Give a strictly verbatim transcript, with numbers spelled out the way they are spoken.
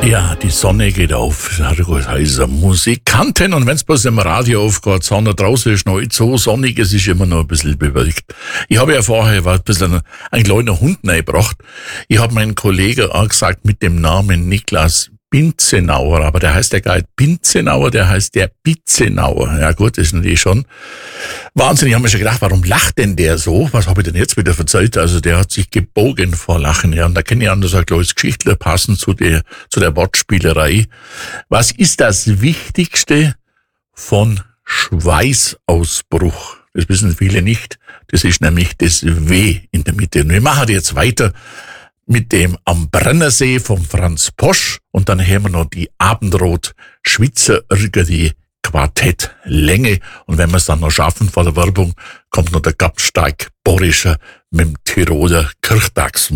Ja, die Sonne geht auf. Das heißt Musikanten. Und wenn's bloß im Radio aufgeht, Sonne draußen ist noch nicht so sonnig, es ist immer noch ein bisschen bewölkt. Ich habe ja vorher war ein bisschen ein kleiner Hund reingebracht. Ich habe meinen Kollegen auch gesagt mit dem Namen Niklas Binzenauer, aber der heißt ja gar nicht Binzenauer, der heißt der Bitzenauer. Ja gut, das ist natürlich schon Wahnsinn. Ich habe mir schon gedacht, warum lacht denn der so? Was habe ich denn jetzt wieder verzeiht? Also der hat sich gebogen vor Lachen. Ja, und da kenne ich anders ein kleines Geschichtler passen zu der, zu der Wortspielerei. Was ist das Wichtigste von Schweißausbruch? Das wissen viele nicht. Das ist nämlich das W in der Mitte. Und wir machen jetzt weiter mit dem Am Brennersee vom Franz Posch und dann haben wir noch die Abendrot Schwitzer irgendwie Quartett Länge und wenn wir es dann noch schaffen vor der Werbung, kommt noch der Gabsteig Borischer mit dem Tiroler Kirchtags.